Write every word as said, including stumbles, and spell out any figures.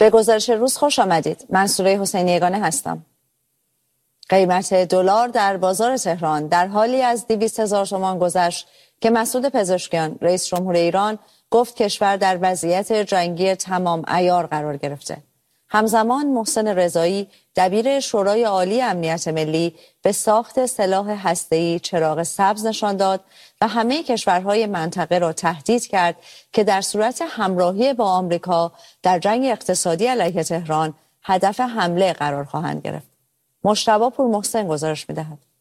به گزارش روز خوش آمدید. من سوره حسینی یگانه هستم. قیمت دلار در بازار تهران در حالی از دویست هزار تومان گذشت که مسعود پزشکیان رئیس جمهور ایران گفت کشور در وضعیت جنگی تمام عیار قرار گرفته. همزمان محسن رضایی دبیر شورای عالی امنیت ملی به ساخت سلاح هسته‌ای چراغ سبز نشان داد و همه کشورهای منطقه را تهدید کرد که در صورت همراهی با آمریکا در جنگ اقتصادی علیه تهران هدف حمله قرار خواهند گرفت. مجتبی پور محسن گزارش می‌دهد.